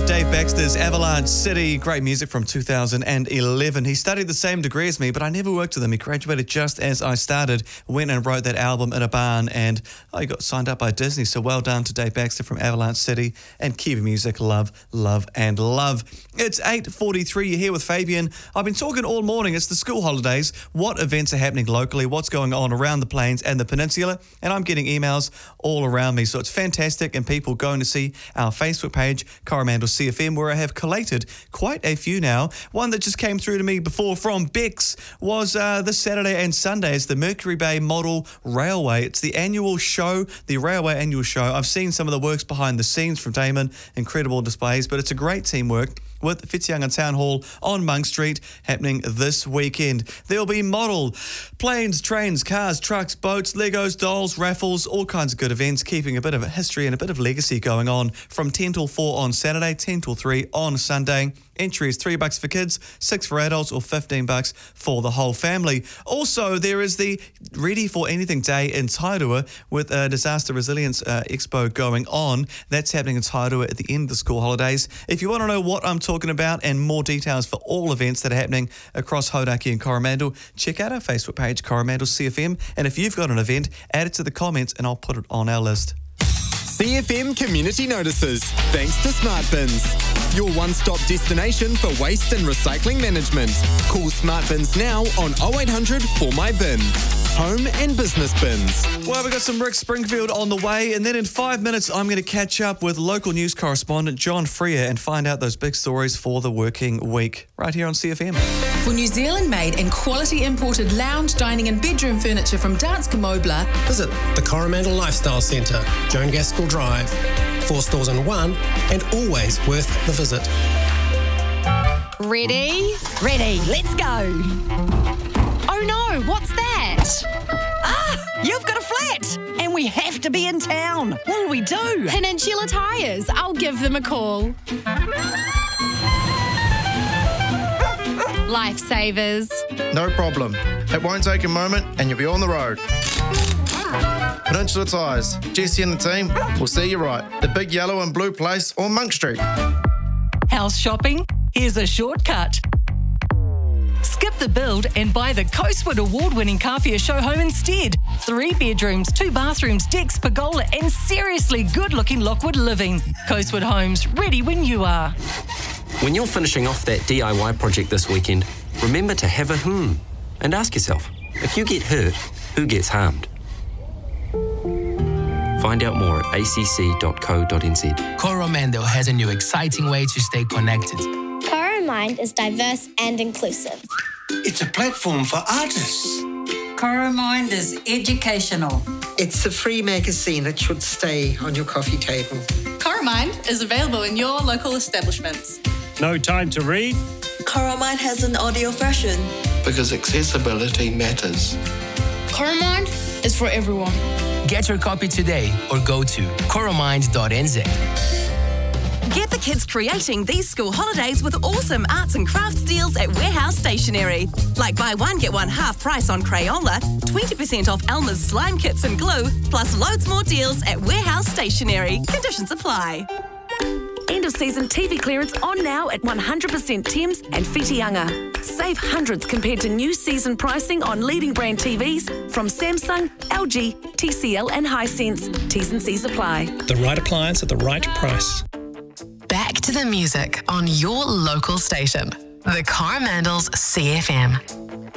Dave Baxter's Avalanche City, great music from 2011. He studied the same degree as me, but I never worked with him. He graduated just as I started, went and wrote that album in a barn, and he got signed up by Disney. So well done to Dave Baxter from Avalanche City and Kiwi Music. Love, love and love. It's 8:43. You're here with Fabian. I've been talking all morning. It's the school holidays. What events are happening locally? What's going on around the Plains and the Peninsula? And I'm getting emails all around me. So it's fantastic, and people going to see our Facebook page, Coromandel CFM, where I have collated quite a few now. One that just came through to me before from Bex was this Saturday and Sunday. It's the Mercury Bay Model Railway. It's the annual show, the Railway Annual Show. I've seen some of the works behind the scenes from Damon, incredible displays, but it's a great teamwork with Whitianga Town Hall on Monk Street happening this weekend. There'll be model, planes, trains, cars, trucks, boats, Legos, dolls, raffles, all kinds of good events, keeping a bit of a history and a bit of legacy going on from 10 till 4 on Saturday, 10 till 3 on Sunday. Entry is $3 for kids, $6 for adults, or $15 for the whole family. Also, there is the Ready for Anything Day in Tairua with a Disaster Resilience Expo going on. That's happening in Tairua at the end of the school holidays. If you want to know what I'm talking about and more details for all events that are happening across Hauraki and Coromandel, check out our Facebook page, Coromandel CFM. And if you've got an event, add it to the comments and I'll put it on our list. CFM Community Notices, thanks to Smart Bins. Your one-stop destination for waste and recycling management. Call Smart Bins now on 0800 For My Bin. Home and business bins. Well, we've got some Rick Springfield on the way, and then in 5 minutes, I'm going to catch up with local news correspondent John Freer and find out those big stories for the working week, right here on CFM. For New Zealand-made and quality imported lounge, dining and bedroom furniture from Danske Mobler, visit the Coromandel Lifestyle Centre, Joan Gaskell Drive. 4 stores in one, and always worth the visit. Ready? Ready, let's go. Oh no, what's that? You've got a flat, and we have to be in town. What'll we do? Peninsula Tyres. I'll give them a call. Lifesavers. No problem. It won't take a moment, and you'll be on the road. Peninsula Tyres. Jesse and the team will see you right. The big yellow and blue place on Monk Street. House shopping? Here's a shortcut. Skip the build and buy the Coastwood award-winning Kawhia show home instead. 3 bedrooms, 2 bathrooms, decks, pergola and seriously good-looking Lockwood living. Coastwood Homes, ready when you are. When you're finishing off that DIY project this weekend, remember to have a and ask yourself, if you get hurt, who gets harmed? Find out more at acc.co.nz. Coromandel has a new exciting way to stay connected. Coromind is diverse and inclusive. It's a platform for artists. Coromind is educational. It's a free magazine that should stay on your coffee table. Coromind is available in your local establishments. No time to read? Coromind has an audio version. Because accessibility matters. Coromind is for everyone. Get your copy today or go to coromind.nz. Get the kids creating these school holidays with awesome arts and crafts deals at Warehouse Stationery. Like buy one, get one half price on Crayola, 20% off Elmer's slime kits and glue, plus loads more deals at Warehouse Stationery. Conditions apply. End of season TV clearance on now at 100% Thames and Whitianga. Save hundreds compared to new season pricing on leading brand TVs from Samsung, LG, TCL and Hisense. T's and C's apply. The right appliance at the right price. Back to the music on your local station. The Coromandel's CFM.